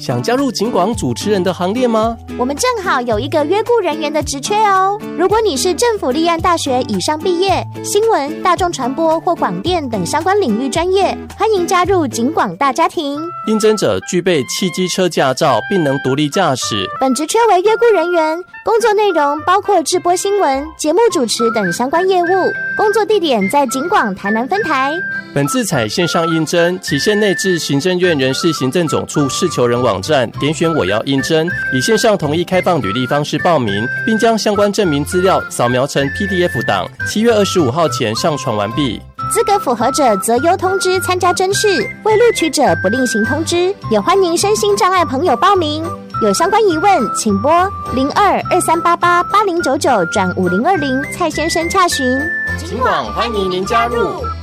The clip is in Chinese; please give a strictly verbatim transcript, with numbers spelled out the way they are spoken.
想加入警广主持人的行列吗？ 我们正好有一个约雇人员的职缺哦。如果你是政府立案大学以上毕业，新闻、大众传播或广电等相关领域专业，欢迎加入警广大家庭。 应征者具备汽机车驾照，并能独立驾驶。 本职缺为约雇人员，工作内容包括制播新闻、节目主持等相关业务。工作地点在警广台南分台。 本次采线上应征，期限内至行政院人事行政总处事求人网站点选我要应征，以线上统一开放履历方式报名，并将相关证明资料扫描成 P D F 档，七月二十五号前上传完毕。 资格符合者择优通知参加甄试，未录取者不另行通知。也欢迎身心障碍朋友报名。有相关疑问，请拨零二二三八八八零九九转五零二零蔡先生洽询。 警广欢迎您加入。